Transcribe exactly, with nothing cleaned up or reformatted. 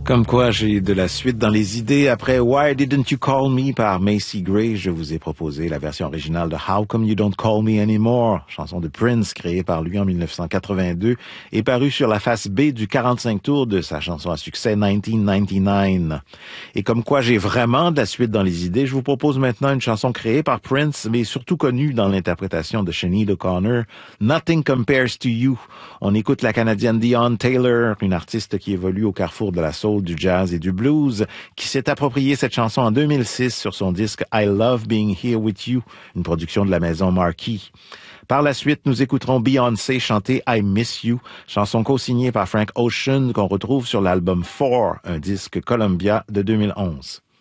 Comme quoi, j'ai de la suite dans les idées. Après Why Didn't You Call Me par Macy Gray, je vous ai proposé la version originale de How Come You Don't Call Me Anymore, chanson de Prince créée par lui en mille neuf cent quatre-vingt-deux et parue sur la face B du quarante-cinq tours de sa chanson à succès nineteen ninety-nine. Et comme quoi j'ai vraiment de la suite dans les idées, je vous propose maintenant une chanson créée par Prince, mais surtout connue dans l'interprétation de Sinead O'Connor, Nothing Compares to You. On écoute la Canadienne Dionne Taylor, une artiste qui évolue au carrefour de la soul, du jazz et du blues, qui s'est approprié cette chanson en deux mille six sur son disque I Love Being Here With You, une production de la maison Marquee. Par la suite, nous écouterons Beyoncé chanter I Miss You, chanson co-signée par Frank Ocean qu'on retrouve sur l'album Four, un disque Columbia de deux mille onze.